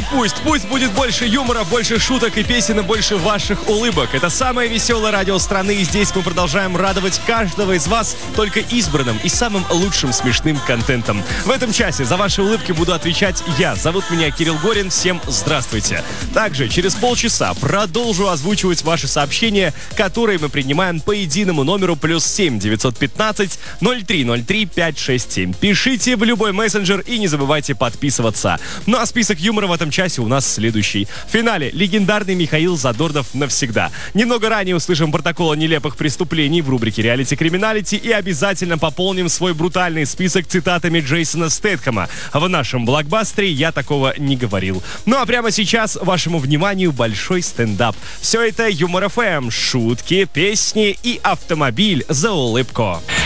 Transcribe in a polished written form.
Пусть будет больше юмора, больше шуток и песен, и больше ваших улыбок. Это самое веселое радио страны, и здесь мы продолжаем радовать каждого из вас только избранным и самым лучшим смешным контентом. В этом часе за ваши улыбки буду отвечать я. Зовут меня Кирилл Горин. Всем здравствуйте. Также через полчаса продолжу озвучивать ваши сообщения, которые мы принимаем по единому номеру +7 915 0303 567. Пишите в любой мессенджер и не забывайте подписываться. Ну а список юмора в этом часе у нас следующий. В финале легендарный Михаил Задорнов навсегда. Немного ранее услышим протокол о нелепых преступлений в рубрике «Реалити-криминалити» и обязательно пополним свой брутальный список цитатами Джейсона Стэтхэма. В нашем блокбастере «Я такого не говорил». Ну а прямо сейчас вашему вниманию большой стендап. Все это Юмор ФМ, шутки, песни и автомобиль за улыбку.